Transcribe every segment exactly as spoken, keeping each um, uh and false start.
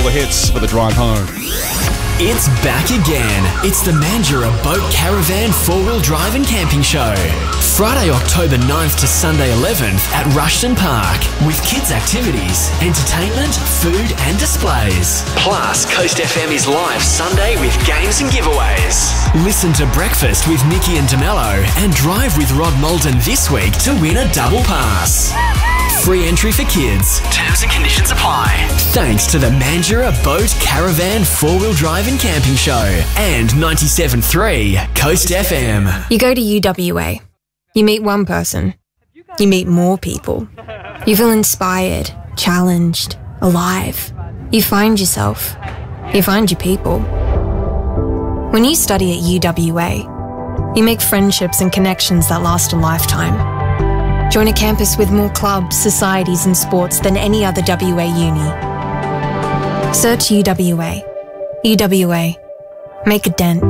The hits for the drive home. It's back again. It's the Mandurah Boat Caravan four-wheel drive and camping show. Friday, October ninth to Sunday eleventh at Rushton Park. With kids' activities, entertainment, food and displays. Plus, Coast F M is live Sunday with games and giveaways. Listen to Breakfast with Nikki and DeMello and drive with Rod Molden this week to win a double pass. Free entry for kids. Terms and conditions apply. Thanks to the Mandurah Boat Caravan four-wheel drive and camping show and ninety-seven point three Coast F M. You go to U W A. You meet one person. You meet more people. You feel inspired, challenged, alive. You find yourself. You find your people. When you study at U W A, you make friendships and connections that last a lifetime. Join a campus with more clubs, societies and sports than any other W A uni. Search U W A. U W A. Make a dent.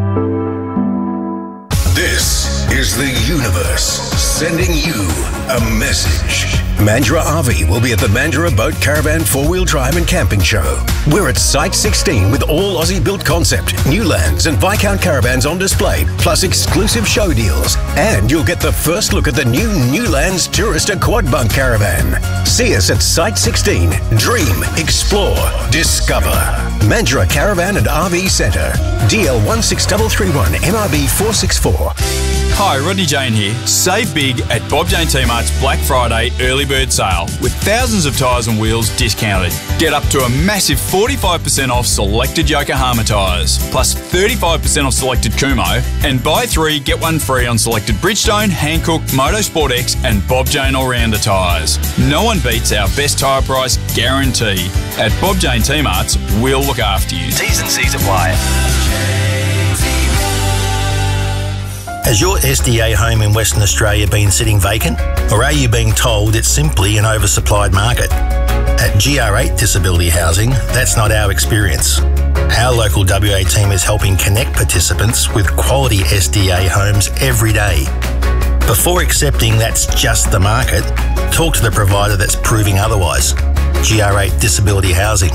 This is the universe sending you a message. Mandurah R V will be at the Mandurah Boat Caravan four-wheel drive and camping show. We're at Site sixteen with all Aussie-built concept, Newlands and Viscount caravans on display, plus exclusive show deals. And you'll get the first look at the new Newlands Tourister Quad Bunk Caravan. See us at Site sixteen. Dream, explore, discover. Mandurah Caravan and R V Centre. D L one six three three one, M R B four six four. Hi, Rodney Jane here. Save big at Bob Jane T-Mart's Black Friday early bird sale with thousands of tyres and wheels discounted. Get up to a massive forty-five percent off selected Yokohama tyres, plus thirty-five percent off selected Kumho, and buy three, get one free on selected Bridgestone, Hankook, Motorsport X and Bob Jane All-Rounder tyres. No one beats our best tyre price guarantee. At Bob Jane T-Mart's, we'll look after you. T's and C's apply. Has your S D A home in Western Australia been sitting vacant? Or are you being told it's simply an oversupplied market? At G R eight Disability Housing, that's not our experience. Our local W A team is helping connect participants with quality S D A homes every day. Before accepting that's just the market, talk to the provider that's proving otherwise. G R eight Disability Housing.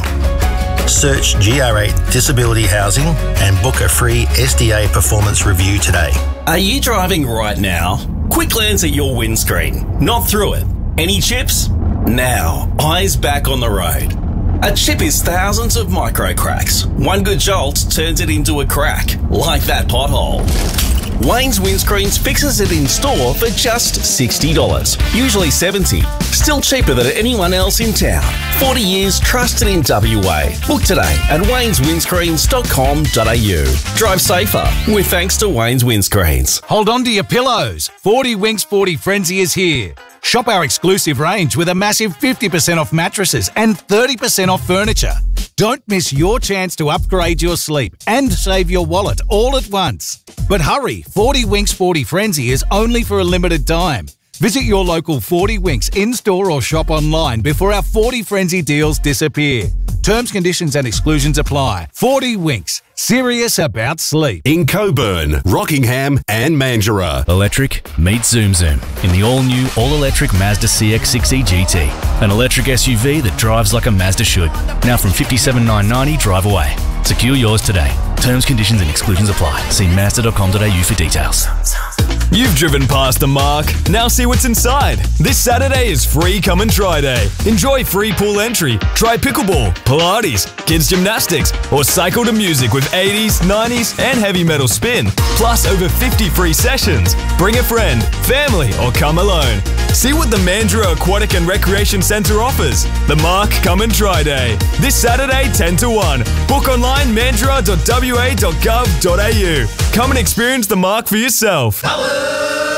Search G R eight Disability Housing and book a free S D A performance review today. Are you driving right now? Quick glance at your windscreen. Not through it. Any chips? Now, eyes back on the road. A chip is thousands of micro cracks. One good jolt turns it into a crack, like that pothole. Wayne's Windscreens fixes it in store for just sixty dollars, usually seventy dollars. Still cheaper than anyone else in town. forty years trusted in W A. Book today at waynes windscreens dot com dot a u. Drive safer with thanks to Wayne's Windscreens. Hold on to your pillows. forty Winks forty Frenzy is here. Shop our exclusive range with a massive fifty percent off mattresses and thirty percent off furniture. Don't miss your chance to upgrade your sleep and save your wallet all at once. But hurry, forty Winks forty Frenzy is only for a limited time. Visit your local forty Winks in-store or shop online before our forty Frenzy deals disappear. Terms, conditions and exclusions apply. forty Winks. Serious about sleep. In Coburn, Rockingham and Mandurah. Electric meets Zoom Zoom in the all-new, all-electric Mazda C X six E G T. An electric S U V that drives like a Mazda should. Now from fifty-seven thousand nine hundred ninety drive away. Secure yours today. Terms, conditions and exclusions apply. See mazda dot com dot a u for details. You've driven past the Mark. Now see what's inside. This Saturday is free come and try day. Enjoy free pool entry, try pickleball, Pilates, kids gymnastics, or cycle to music with eighties, nineties and heavy metal spin. Plus over fifty free sessions. Bring a friend, family or come alone. See what the Mandurah Aquatic and Recreation Centre offers. The Mark Come and Try Day. This Saturday ten to one. Book online mandurah dot w a dot gov dot a u. Come and experience the Mark for yourself. Power